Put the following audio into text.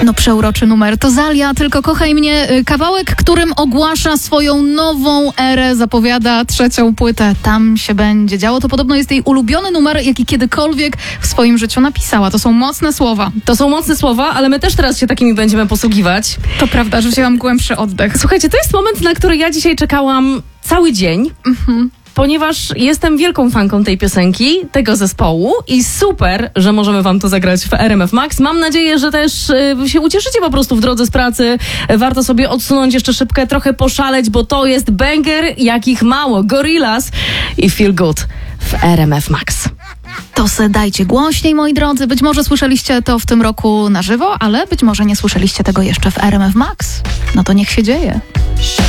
No przeuroczy numer. To Zalia, Tylko kochaj mnie. Kawałek, którym ogłasza swoją nową erę, zapowiada trzecią płytę. Tam się będzie działo. To podobno jest jej ulubiony numer, jaki kiedykolwiek w swoim życiu napisała. To są mocne słowa. To są mocne słowa, ale my też teraz się takimi będziemy posługiwać. To prawda, że wzięłam głębszy oddech. Słuchajcie, to jest moment, na który ja dzisiaj czekałam cały dzień. Ponieważ jestem wielką fanką tej piosenki, tego zespołu i super, że możemy wam to zagrać w RMF Max. Mam nadzieję, że też się ucieszycie po prostu w drodze z pracy. Warto sobie odsunąć jeszcze szybkę, trochę poszaleć, bo to jest banger, jakich mało. Gorillaz i Feel Good w RMF Max. To se dajcie głośniej, moi drodzy. Być może słyszeliście to w tym roku na żywo, ale być może nie słyszeliście tego jeszcze w RMF Max. No to niech się dzieje.